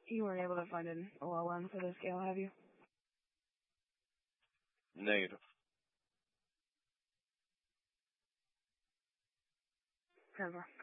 You weren't able to find an OLN for the scale, have you? Negative. Trevor.